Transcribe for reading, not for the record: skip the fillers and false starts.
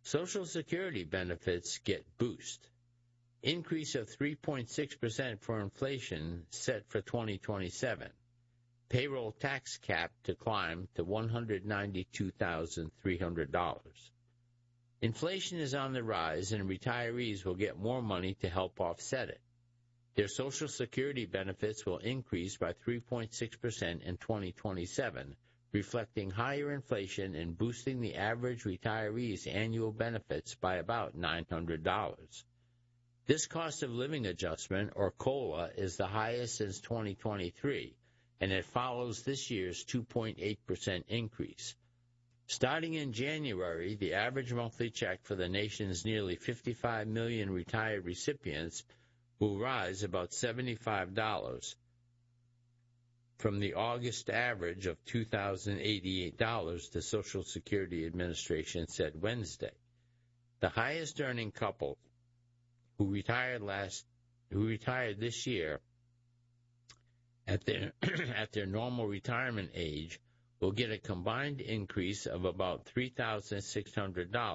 Social Security benefits get boost. Increase of 3.6% for inflation set for 2027. Payroll tax cap to climb to $192,300. Inflation is on the rise, and retirees will get more money to help offset it. Their Social Security benefits will increase by 3.6% in 2027, reflecting higher inflation and boosting the average retiree's annual benefits by about $900. This cost of living adjustment, or COLA, is the highest since 2023, and it follows this year's 2.8% increase. Starting in January, the average monthly check for the nation's nearly 55 million retired recipients will rise about $75 from the August average of $2,088, the Social Security Administration said Wednesday. The highest earning couple who retired this year at their normal retirement age will get a combined increase of about $3,600